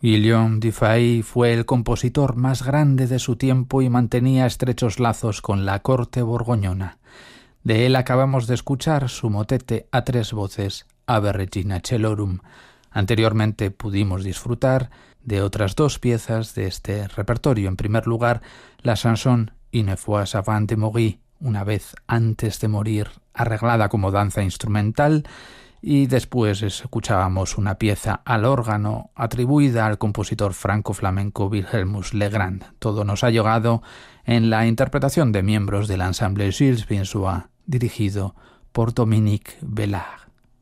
Guillaume Dufay fue el compositor más grande de su tiempo y mantenía estrechos lazos con la corte borgoñona. De él acabamos de escuchar su motete a tres voces, Ave Regina Celorum. Anteriormente pudimos disfrutar de otras dos piezas de este repertorio. En primer lugar, la chanson Une fois avant de mourir, una vez antes de morir, arreglada como danza instrumental, y después escuchábamos una pieza al órgano atribuida al compositor franco-flamenco Wilhelmus Legrand. Todo nos ha llegado en la interpretación de miembros del ensemble Gilles Binsois, dirigido por Dominique Bellard.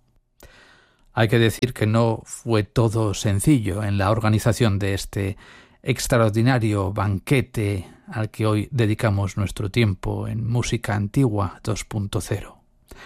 Hay que decir que no fue todo sencillo en la organización de este extraordinario banquete al que hoy dedicamos nuestro tiempo en Música Antigua 2.0.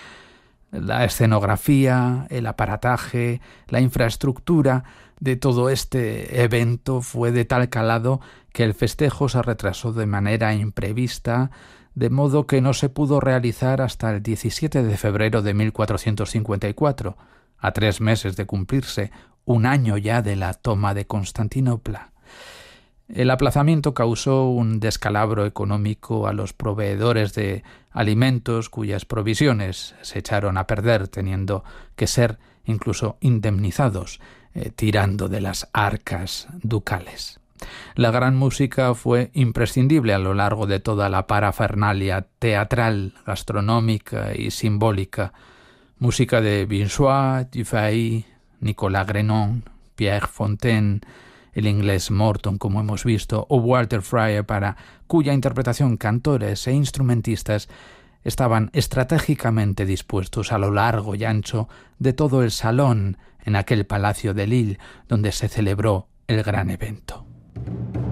La escenografía, el aparataje, la infraestructura de todo este evento fue de tal calado que el festejo se retrasó de manera imprevista, de modo que no se pudo realizar hasta el 17 de febrero de 1454, a 3 meses de cumplirse un año ya de la toma de Constantinopla. El aplazamiento causó un descalabro económico a los proveedores de alimentos cuyas provisiones se echaron a perder, teniendo que ser incluso indemnizados, tirando de las arcas ducales. La gran música fue imprescindible a lo largo de toda la parafernalia teatral, gastronómica y simbólica. Música de Binsois, Dufay, Nicolas Grenon, Pierre Fontaine, el inglés Morton, como hemos visto, o Walter Fryer, para cuya interpretación cantores e instrumentistas estaban estratégicamente dispuestos a lo largo y ancho de todo el salón en aquel palacio de Lille donde se celebró el gran evento.